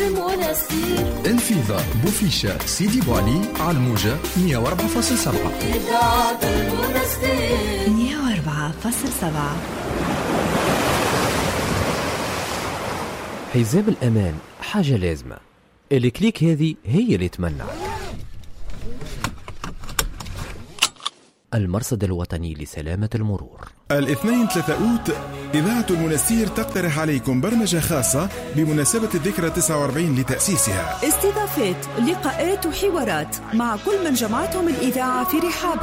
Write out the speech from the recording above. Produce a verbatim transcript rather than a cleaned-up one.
المنستير. انفيذا، بوفيشة، سيدي بوالي، على الموجة مية وأربعة فاصلة سبعة. إذاعة المنستير مية وأربعة فاصلة سبعة. حزام الأمان حاجة لازمة، الكليك هذه هي اللي تمنعك. المرصد الوطني لسلامة المرور. الاثنين ثلاثة أوت إذاعة المنستير تقترح عليكم برمجة خاصة بمناسبة الذكرى تسعة وأربعين لتأسيسها. استضافات، لقاءات وحوارات مع كل من جمعتهم الإذاعة في رحابها.